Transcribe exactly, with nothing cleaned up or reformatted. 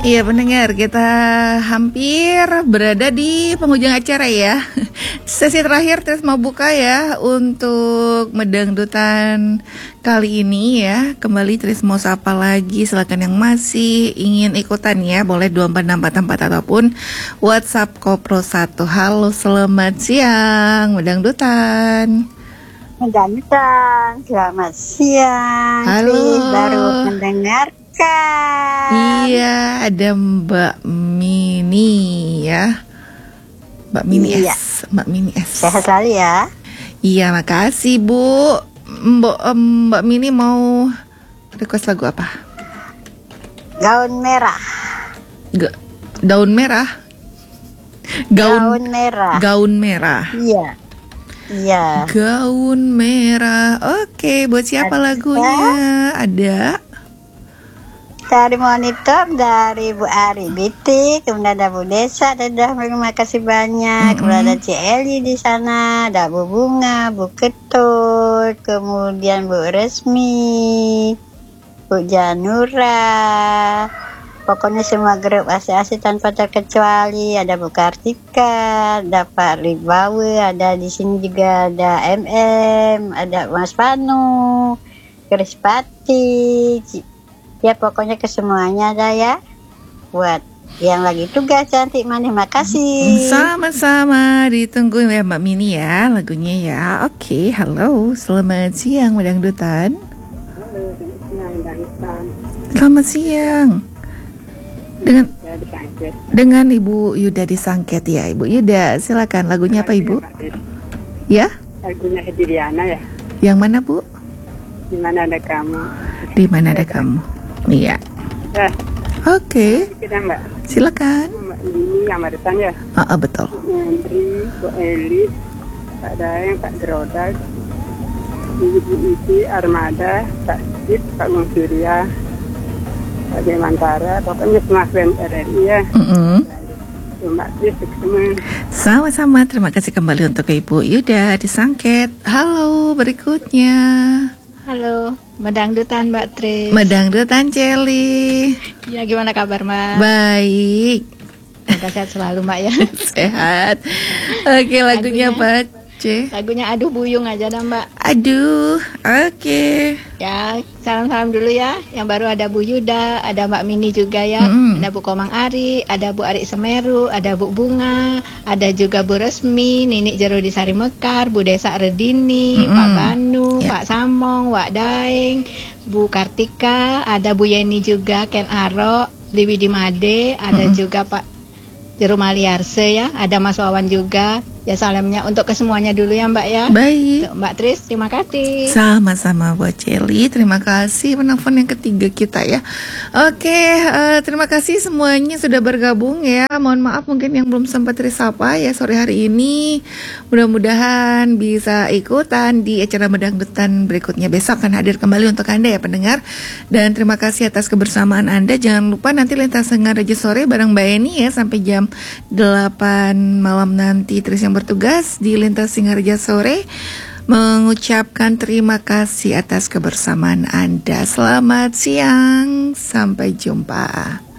Iya pendengar, kita hampir berada di penghujung acara ya. Sesi terakhir Tris mau buka ya untuk medangdutan kali ini ya. Kembali Tris mau sapa lagi, silakan yang masih ingin ikutan ya, boleh dua empat enam empat empat ataupun WhatsApp Kopro satu. Halo, selamat siang medangdutan. Medangdutan, selamat siang. Halo. Tris baru mendengar. Iya, ada Mbak Mini ya. Mbak Mini iya. S, Mbak Mini S. Sehat selalu ya. Iya, makasih Bu. Mbak, Mbak Mini mau request lagu apa? Gaun merah. Ga, daun merah. Gaun, Gaun merah. Gaun merah. Iya. Iya. Gaun merah. Oke, buat siapa ada lagunya? Ada. Dari monitor dari Bu Ari Biti, kemudian ada Bu Desa, dan terima kasih banyak. Mm-hmm. Kemudian ada C Eli di sana, ada Bu Bunga, Bu Ketut, kemudian Bu Resmi, Bu Janura. Pokoknya semua grup asli-asli tanpa terkecuali. Ada Bu Kartika, ada Pak Ribawe, ada di sini juga ada M M, ada Mas Panu, Krispati. Ya pokoknya kesemuanya ada ya. Buat yang lagi tugas cantik manis, makasih. Sama-sama, ditunggu ya Mbak Mini ya lagunya ya. Oke, halo, selamat siang medangdutan. Halo, selamat siang medangdutan. Selamat siang. Dengan dengan Ibu Yuda di Sangket ya, Ibu Yuda, silakan lagunya apa Ibu? Ya? Lagunya Hediriana ya. Yang mana Bu? Di mana ada kamu? Di mana ada kamu? Iya. Ya. Oke. Kita Mbak. Silakan. Mbak ini yang barusan ya. Ah, uh, uh, betul. Menteri, Bu Elis, Pak Daeng, Pak Gerodak, Ibu Iti, Armada, Pak Sip, Pak Bung Surya, Pak Demantara, pokoknya semua fans R R I ya. Mm-hmm. Mbak Tris, semua. Sama-sama, terima kasih kembali untuk Ibu Yuda di Sangket. Halo, berikutnya. Halo, medangdutan Mbak Tris. Medangdutan Celi. Ya, gimana kabar Mbak? Baik. Semoga sehat selalu Mbak ya. Sehat. Oke, lagunya apa C? Lagunya Aduh Buyung aja dah Mbak. Aduh, oke. Ya, salam-salam dulu ya. Yang baru ada Bu Yuda, ada Mbak Mini juga ya. Mm. Ada Bu Komang Ari, ada Bu Ari Semeru, ada Bu Bunga, ada juga Bu Resmi, Ninik Jero di Sari Mekar, Bu Desa Redini, mm-hmm. Pak Banu, yeah. Pak Samong, Wak Daeng, Bu Kartika, ada Bu Yeni juga, Ken Aro, Liwi Dimade, ada mm-hmm. juga Pak Jero Maliarse ya, ada Mas Wawan juga. Ya salamnya untuk kesemuanya dulu ya Mbak ya. Baik. Untuk Mbak Tris, terima kasih. Sama-sama buat Celi, terima kasih penelpon yang ketiga kita ya. Oke, uh, terima kasih semuanya sudah bergabung ya. Mohon maaf mungkin yang belum sempat Tris sapa ya sore hari ini. Mudah-mudahan bisa ikutan di acara medangdutan berikutnya. Besok akan hadir kembali untuk Anda ya pendengar. Dan terima kasih atas kebersamaan Anda. Jangan lupa nanti lintas sengaja sore bareng Mbak Eni ya sampai jam delapan malam nanti. Tris yang bertugas di Lintas Singarja sore mengucapkan terima kasih atas kebersamaan Anda. Selamat siang, sampai jumpa.